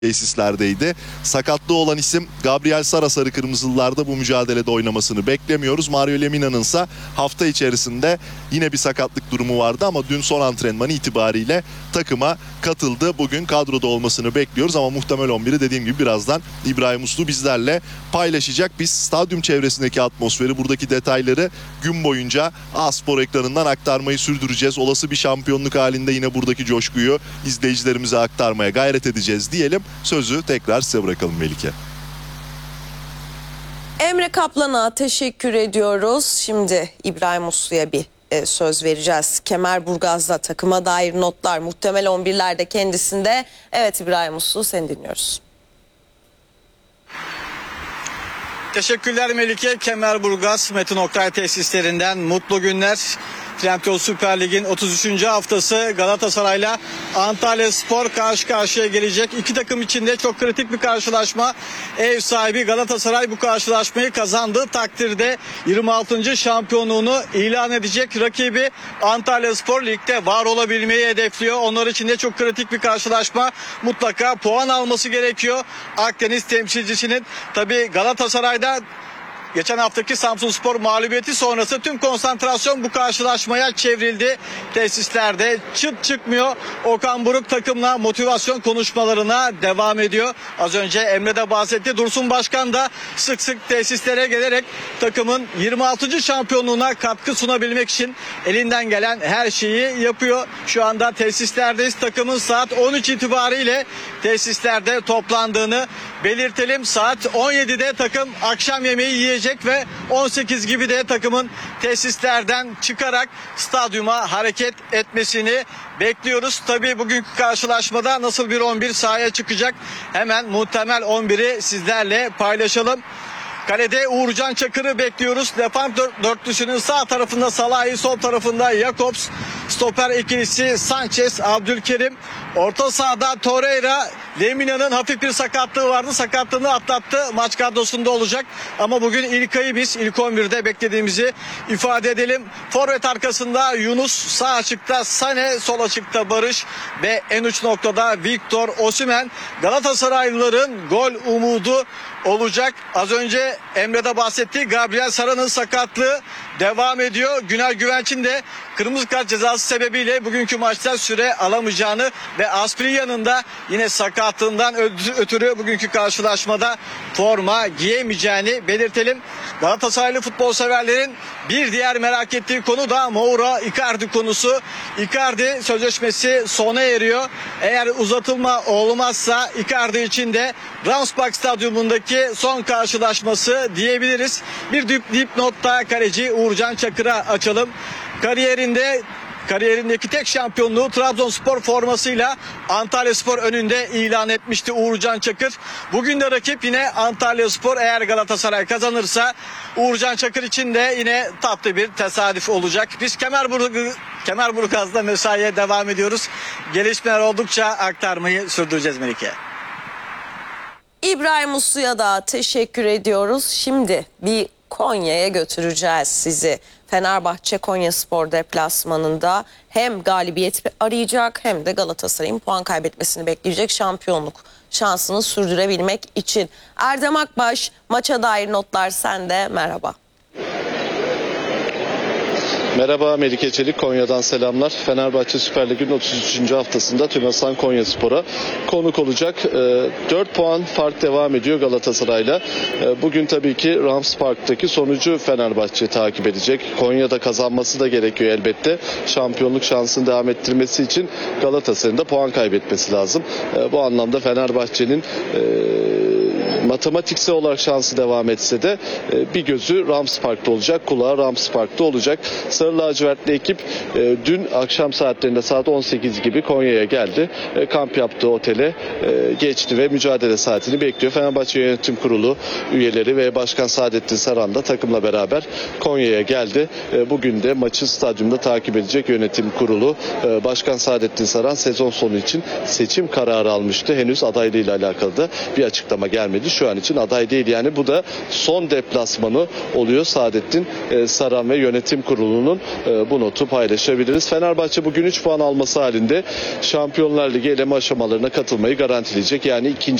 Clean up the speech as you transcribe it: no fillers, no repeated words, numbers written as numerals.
tesislerdeydi. Sakatlığı olan isim Gabriel Sara, sarı kırmızılılarda bu mücadelede oynamasını beklemiyoruz. Mario Lemina'nın ise hafta içerisinde yine bir sakatlık durumu vardı ama dün son antrenmanı itibariyle takıma katıldı. Bugün kadroda olmasını bekliyoruz ama muhtemel 11'i dediğim gibi birazdan İbrahim Uslu bizlerle paylaşacak. Biz stadyum çevresindeki atmosferi, buradaki detayları gün boyunca A-Spor ekranından aktarmayı sürdüreceğiz. Olası bir şampiyonluk halinde yine buradaki coşkuyu izleyicilerimize aktarmaya gayret edeceğiz diyelim. Sözü tekrar size bırakalım Melike. Emre Kaplan'a teşekkür ediyoruz. Şimdi İbrahim Uslu'ya bir söz vereceğiz. Kemerburgaz'da takıma dair notlar, muhtemel 11'lerde kendisinde. Evet İbrahim Uslu, seni dinliyoruz. Teşekkürler Melike. Kemerburgaz Metin Oktay tesislerinden mutlu günler. Trendyol Süper Lig'in 33. haftası Galatasaray'la Antalyaspor karşı karşıya gelecek. İki takım için de çok kritik bir karşılaşma. Ev sahibi Galatasaray bu karşılaşmayı kazandığı takdirde 26. şampiyonluğunu ilan edecek. Rakibi Antalyaspor ligde var olabilmeyi hedefliyor. Onlar için de çok kritik bir karşılaşma. Mutlaka puan alması gerekiyor. Akdeniz temsilcisinin tabii Galatasaray'da geçen haftaki Samsunspor mağlubiyeti sonrası tüm konsantrasyon bu karşılaşmaya çevrildi. Tesislerde çıt çıkmıyor. Okan Buruk takımla motivasyon konuşmalarına devam ediyor. Az önce Emre de bahsetti. Dursun Başkan da sık sık tesislere gelerek takımın 26. şampiyonluğuna katkı sunabilmek için elinden gelen her şeyi yapıyor. Şu anda tesislerdeyiz. Takımın saat 13 itibariyle tesislerde toplandığını belirtelim. Saat 17'de takım akşam yemeği yiyecek ve 18 gibi de takımın tesislerden çıkarak stadyuma hareket etmesini bekliyoruz. Tabii bugünkü karşılaşmada nasıl bir 11 sahaya çıkacak? Hemen muhtemel 11'i sizlerle paylaşalım. Kalede Uğurcan Çakır'ı bekliyoruz. Defans dörtlüsünün sağ tarafında Salahi, sol tarafında Jakobs. Stoper ikilisi Sanchez, Abdülkerim. Orta sahada Torreira. Lemina'nın hafif bir sakatlığı vardı. Sakatlığını atlattı. Maç kadrosunda olacak. Ama bugün İlkay'ı biz ilk 11'de beklediğimizi ifade edelim. Forvet arkasında Yunus, sağ açıkta Sane, sol açıkta Barış ve en uç noktada Victor Osimhen. Galatasaraylıların gol umudu olacak. Az önce Emre'de bahsettiği Gabriel Sara'nın sakatlığı devam ediyor. Günay Güvenç'in de kırmızı kart cezası sebebiyle bugünkü maçta süre alamayacağını ve Asprilla'nın da yine sakatlığından ötürü bugünkü karşılaşmada forma giyemeyeceğini belirtelim. Galatasaraylı futbol severlerin bir diğer merak ettiği konu da Mauro Icardi konusu. Icardi sözleşmesi sona eriyor. Eğer uzatılma olmazsa Icardi için de Ramsbach Stadyumundaki son karşılaşması diyebiliriz. Bir dipnotta kaleci Uğurcan Çakır'a açalım. Kariyerindeki tek şampiyonluğu Trabzonspor formasıyla Antalyaspor önünde ilan etmişti Uğurcan Çakır. Bugün de rakip yine Antalyaspor. Eğer Galatasaray kazanırsa Uğurcan Çakır için de yine tatlı bir tesadüf olacak. Biz Kemerburgaz'da mesaiye devam ediyoruz. Gelişmeler oldukça aktarmayı sürdüreceğiz Melike. İbrahim Uslu'ya da teşekkür ediyoruz. Şimdi bir Konya'ya götüreceğiz sizi. Fenerbahçe Konyaspor deplasmanında hem galibiyet arayacak hem de Galatasaray'ın puan kaybetmesini bekleyecek, şampiyonluk şansını sürdürebilmek için. Erdem Akbaş, maça dair notlar sende, merhaba. Merhaba, Melike Çelik, Konya'dan selamlar. Fenerbahçe Süper Lig'in 33. haftasında Tümensan Konyaspor'a konuk olacak. 4 puan fark devam ediyor Galatasaray'la. Bugün tabii ki Rams Park'taki sonucu Fenerbahçe takip edecek. Konya'da kazanması da gerekiyor elbette. Şampiyonluk şansını devam ettirmesi için Galatasaray'ın da puan kaybetmesi lazım. Bu anlamda Fenerbahçe'nin matematiksel olarak şansı devam etse de bir gözü Rams Park'ta olacak, kulağı Rams Park'ta olacak. Sarı lacivertli ekip dün akşam saatlerinde saat 18 gibi Konya'ya geldi. Kamp yaptığı otele geçti ve mücadele saatini bekliyor. Fenerbahçe Yönetim Kurulu üyeleri ve Başkan Saadettin Saran da takımla beraber Konya'ya geldi. Bugün de maçı stadyumda takip edecek yönetim kurulu. Başkan Saadettin Saran sezon sonu için seçim kararı almıştı. Henüz adaylığıyla alakalı da bir açıklama gelmedi. şu an için aday değil. Yani bu da son deplasmanı oluyor Saadettin Saran ve yönetim kurulunun, bu notu paylaşabiliriz. Fenerbahçe bugün 3 puan alması halinde Şampiyonlar Ligi eleme aşamalarına katılmayı garantileyecek. Yani ikinci